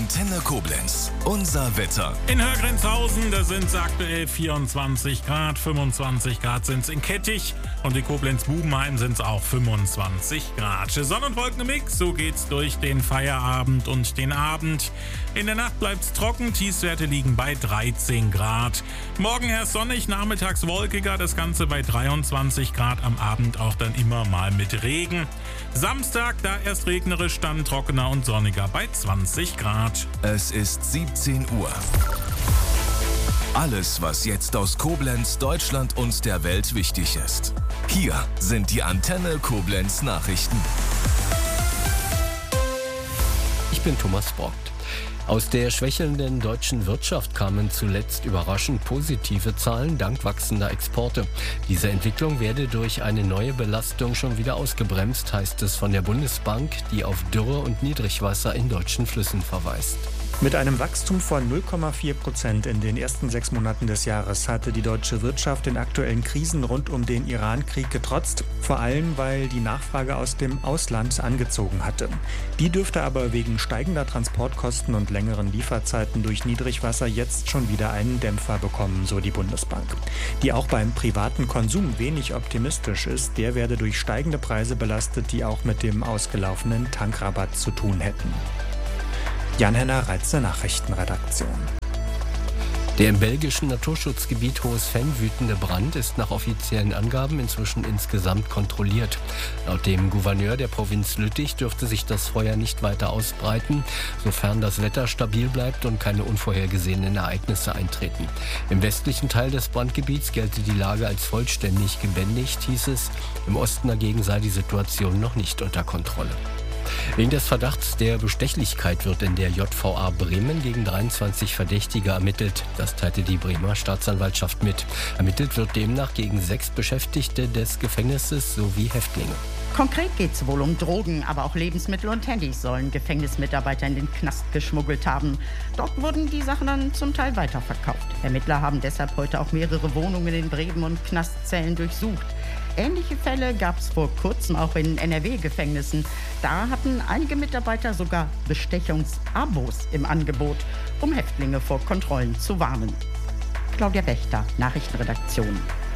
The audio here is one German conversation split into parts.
Antenne Koblenz. Unser Wetter. In Hörgrenzhausen, da sind es aktuell 24 Grad, 25 Grad sind es in Kettich und in Koblenz-Bubenheim sind es auch 25 Grad. Sonne- und Wolkenmix, so geht's durch den Feierabend und den Abend. In der Nacht bleibt's trocken, Tiefstwerte liegen bei 13 Grad. Morgen erst sonnig, nachmittags wolkiger, das Ganze bei 23 Grad, am Abend auch dann immer mal mit Regen. Samstag, da erst regnerisch, dann trockener und sonniger bei 20 Grad. Es ist 17 Uhr. Alles, was jetzt aus Koblenz, Deutschland und der Welt wichtig ist. Hier sind die Antenne Koblenz Nachrichten. Ich bin Thomas Borgt. Aus der schwächelnden deutschen Wirtschaft kamen zuletzt überraschend positive Zahlen dank wachsender Exporte. Diese Entwicklung werde durch eine neue Belastung schon wieder ausgebremst, heißt es von der Bundesbank, die auf Dürre und Niedrigwasser in deutschen Flüssen verweist. Mit einem Wachstum von 0,4% in den ersten 6 Monaten des Jahres hatte die deutsche Wirtschaft den aktuellen Krisen rund um den Iran-Krieg getrotzt, vor allem weil die Nachfrage aus dem Ausland angezogen hatte. Die dürfte aber wegen steigender Transportkosten und längeren Lieferzeiten durch Niedrigwasser jetzt schon wieder einen Dämpfer bekommen, so die Bundesbank. Die auch beim privaten Konsum wenig optimistisch ist, der werde durch steigende Preise belastet, die auch mit dem ausgelaufenen Tankrabatt zu tun hätten. Jan-Henner Reitze, Nachrichtenredaktion. Der im belgischen Naturschutzgebiet Hohes Venn wütende Brand ist nach offiziellen Angaben inzwischen insgesamt kontrolliert. Laut dem Gouverneur der Provinz Lüttich dürfte sich das Feuer nicht weiter ausbreiten, sofern das Wetter stabil bleibt und keine unvorhergesehenen Ereignisse eintreten. Im westlichen Teil des Brandgebiets gelte die Lage als vollständig gebändigt, hieß es. Im Osten dagegen sei die Situation noch nicht unter Kontrolle. Wegen des Verdachts der Bestechlichkeit wird in der JVA Bremen gegen 23 Verdächtige ermittelt. Das teilte die Bremer Staatsanwaltschaft mit. Ermittelt wird demnach gegen 6 Beschäftigte des Gefängnisses sowie Häftlinge. Konkret geht es wohl um Drogen, aber auch Lebensmittel und Handys sollen Gefängnismitarbeiter in den Knast geschmuggelt haben. Dort wurden die Sachen dann zum Teil weiterverkauft. Ermittler haben deshalb heute auch mehrere Wohnungen in Bremen und Knastzellen durchsucht. Ähnliche Fälle gab es vor kurzem auch in NRW-Gefängnissen. Da hatten einige Mitarbeiter sogar Bestechungsabos im Angebot, um Häftlinge vor Kontrollen zu warnen. Claudia Wächter, Nachrichtenredaktion.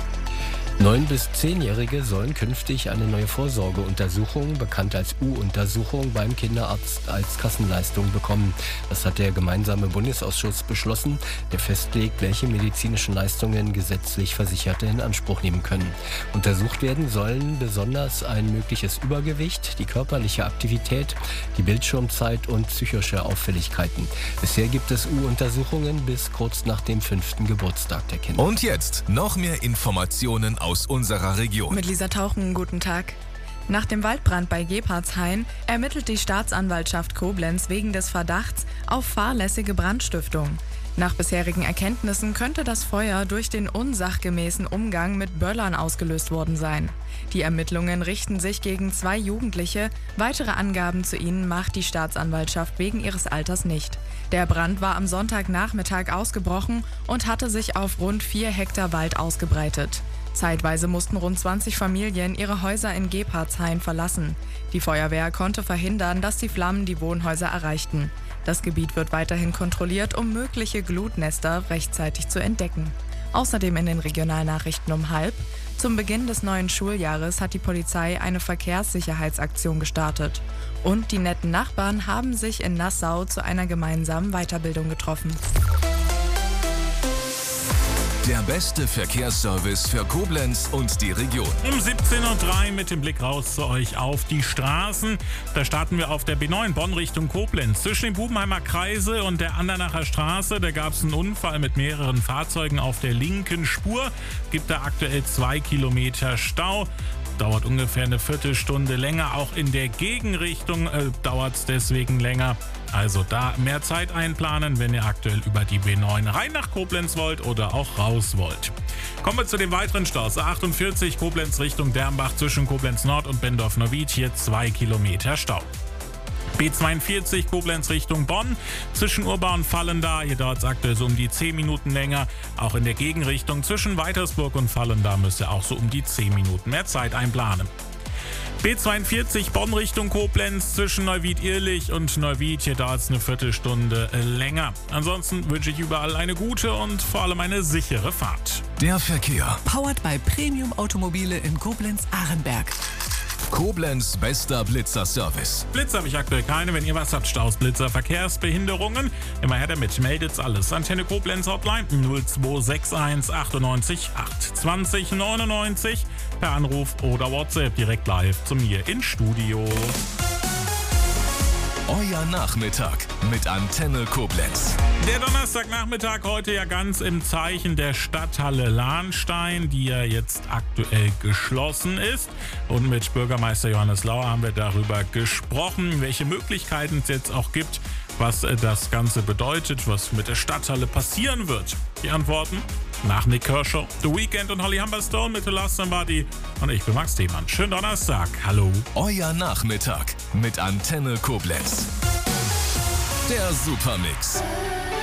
9- bis 10-Jährige sollen künftig eine neue Vorsorgeuntersuchung, bekannt als U-Untersuchung, beim Kinderarzt als Kassenleistung bekommen. Das hat der gemeinsame Bundesausschuss beschlossen, der festlegt, welche medizinischen Leistungen gesetzlich Versicherte in Anspruch nehmen können. Untersucht werden sollen besonders ein mögliches Übergewicht, die körperliche Aktivität, die Bildschirmzeit und psychische Auffälligkeiten. Bisher gibt es U-Untersuchungen bis kurz nach dem 5. Geburtstag der Kinder. Und jetzt noch mehr Informationen aus unserer Region. Mit Lisa Tauchen, guten Tag. Nach dem Waldbrand bei Gebhardshain ermittelt die Staatsanwaltschaft Koblenz wegen des Verdachts auf fahrlässige Brandstiftung. Nach bisherigen Erkenntnissen könnte das Feuer durch den unsachgemäßen Umgang mit Böllern ausgelöst worden sein. Die Ermittlungen richten sich gegen 2 Jugendliche. Weitere Angaben zu ihnen macht die Staatsanwaltschaft wegen ihres Alters nicht. Der Brand war am Sonntagnachmittag ausgebrochen und hatte sich auf rund 4 Hektar Wald ausgebreitet. Zeitweise mussten rund 20 Familien ihre Häuser in Gebhardshain verlassen. Die Feuerwehr konnte verhindern, dass die Flammen die Wohnhäuser erreichten. Das Gebiet wird weiterhin kontrolliert, um mögliche Glutnester rechtzeitig zu entdecken. Außerdem in den Regionalnachrichten um 12:30. Zum Beginn des neuen Schuljahres hat die Polizei eine Verkehrssicherheitsaktion gestartet. Und die netten Nachbarn haben sich in Nassau zu einer gemeinsamen Weiterbildung getroffen. Der beste Verkehrsservice für Koblenz und die Region. Um 17:03 Uhr mit dem Blick raus zu euch auf die Straßen. Da starten wir auf der B9 Bonn Richtung Koblenz. Zwischen dem Bubenheimer Kreise und der Andernacher Straße, da gab es einen Unfall mit mehreren Fahrzeugen auf der linken Spur. Gibt da aktuell 2 Kilometer Stau. Dauert ungefähr eine Viertelstunde länger. Auch in der Gegenrichtung dauert es deswegen länger. Also da mehr Zeit einplanen, wenn ihr aktuell über die B9 rein nach Koblenz wollt oder auch raus wollt. Kommen wir zu den weiteren Staus. A48 Koblenz Richtung Dernbach zwischen Koblenz Nord und Bendorf-Neuwied. Hier 2 Kilometer Stau. B42 Koblenz Richtung Bonn. Zwischen Urbau und Vallendar, hier dauert es aktuell so um die 10 Minuten länger. Auch in der Gegenrichtung zwischen Weitersburg und Vallendar müsst ihr auch so um die 10 Minuten mehr Zeit einplanen. B42 Bonn Richtung Koblenz zwischen Neuwied-Irlich und Neuwied. Hier dauert es eine Viertelstunde länger. Ansonsten wünsche ich überall eine gute und vor allem eine sichere Fahrt. Der Verkehr. Powered by Premium Automobile in Koblenz-Ahrenberg. Koblenz bester Blitzer-Service. Blitzer habe ich aktuell keine. Wenn ihr was habt, Staus, Blitzer, Verkehrsbehinderungen, immer her damit. Meldet's alles. Antenne Koblenz Hotline 0261 98 8 20 99 per Anruf oder WhatsApp direkt live zu mir ins Studio. Euer Nachmittag mit Antenne Koblenz. Der Donnerstagnachmittag heute ja ganz im Zeichen der Stadthalle Lahnstein, die ja jetzt aktuell geschlossen ist. Und mit Bürgermeister Johannes Lauer haben wir darüber gesprochen, welche Möglichkeiten es jetzt auch gibt, was das Ganze bedeutet, was mit der Stadthalle passieren wird. Die Antworten nach Nick Kershaw, The Weeknd und Holly Humberstone mit The Last Somebody. Und ich bin Max Thiemann. Schönen Donnerstag. Hallo. Euer Nachmittag mit Antenne Koblenz. Der Supermix.